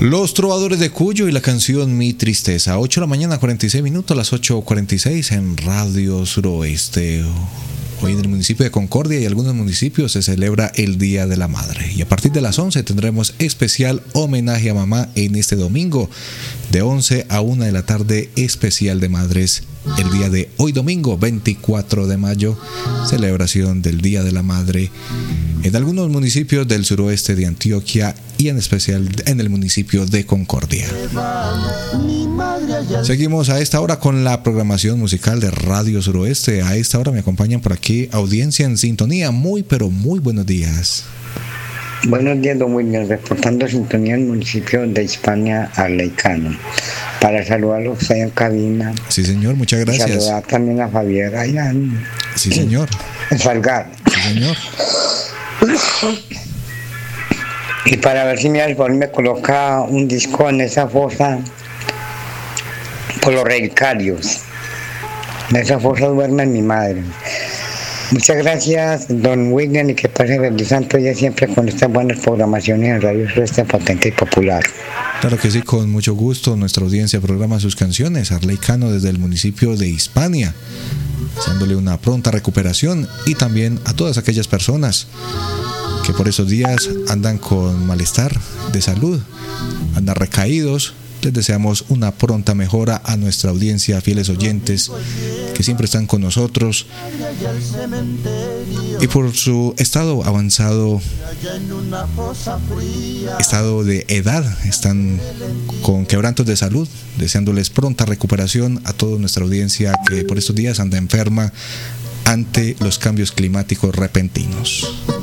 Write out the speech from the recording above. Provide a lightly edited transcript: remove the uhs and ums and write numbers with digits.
Los Trovadores de Cuyo y la canción Mi Tristeza. 8 de la mañana, 46 minutos, las 8:46 en Radio Suroeste. Hoy en el municipio de Concordia y algunos municipios se celebra el Día de la Madre. Y a partir de las 11 tendremos especial homenaje a mamá en este domingo. De 11 a 1 de la tarde, especial de madres. El día de hoy domingo, 24 de mayo, celebración del Día de la Madre en algunos municipios del suroeste de Antioquia y en especial en el municipio de Concordia. Seguimos a esta hora con la programación musical de Radio Suroeste. A esta hora me acompañan por aquí audiencia en sintonía. Muy pero muy buenos días. Buenos días, don William, reportando sintonía en el municipio de Hispania, Arleicano. Para saludarlos ahí en cabina. Sí, señor, muchas gracias. Saludar también a Javier allá en... Sí, señor. En Salgar. Sí, señor. Y para ver si me coloca un disco en esa fosa por los relicarios. En esa fosa duerme mi madre. Muchas gracias, don William, y que pase feliz santo día siempre con estas buenas programaciones en Radio Suroeste Potente y Popular. Claro que sí, con mucho gusto. Nuestra audiencia programa sus canciones. Arleicano desde el municipio de Hispania, deseándole una pronta recuperación, y también a todas aquellas personas que por esos días andan con malestar de salud, andan recaídos. Les deseamos una pronta mejora a nuestra audiencia, fieles oyentes que siempre están con nosotros, y por su estado avanzado, estado de edad, están con quebrantos de salud, deseándoles pronta recuperación a toda nuestra audiencia que por estos días anda enferma ante los cambios climáticos repentinos.